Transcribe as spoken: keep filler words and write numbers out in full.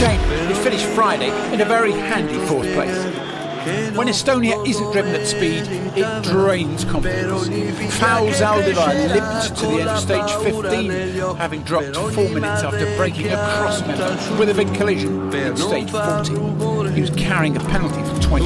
shame he finished Friday in a very handy fourth place. When Estonia isn't driven at speed, it drains confidence. Pau Zaldivar limped to the end of stage fifteen, having dropped four minutes after breaking a crossmember with a big collision in stage fourteen. He was carrying a penalty for twenty.